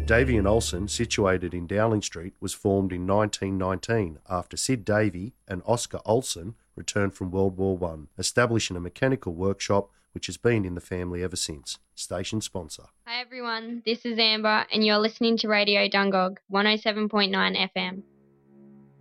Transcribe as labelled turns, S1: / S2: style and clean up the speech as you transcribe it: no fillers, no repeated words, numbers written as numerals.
S1: Davey and Olsen, situated in Dowling Street, was formed in 1919 after Sid Davey and Oscar Olsen returned from World War I, establishing a mechanical workshop which has been in the family ever since. Station sponsor.
S2: Hi everyone, this is Amber and you're listening to Radio Dungog 107.9 FM.